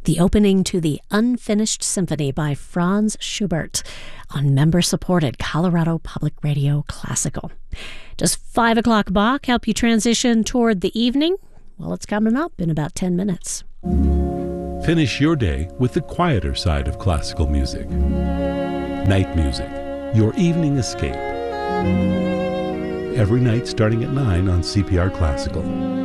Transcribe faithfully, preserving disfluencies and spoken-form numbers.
the opening to the Unfinished Symphony by Franz Schubert on member-supported Colorado Public Radio Classical. Does five o'clock Bach help you transition toward the evening? Well, it's coming up in about ten minutes. Finish your day with the quieter side of classical music. Night music, your evening escape. Every night starting at nine on C P R Classical.